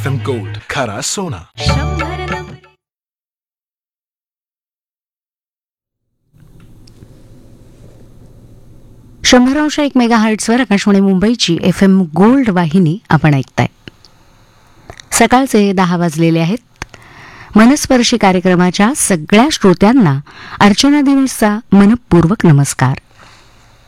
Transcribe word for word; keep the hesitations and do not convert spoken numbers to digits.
F M gold, खरा सोना. शंभर अंश एक मेगा हर्ट्सवर आकाशवाणी मुंबईची एफ एम गोल्ड वाहिनी आपण ऐकताय. सकाळचे दहा वाजलेले आहेत. मनस्पर्शी कार्यक्रमाच्या सगळ्या श्रोत्यांना अर्चना दिनेशचा मनपूर्वक नमस्कार.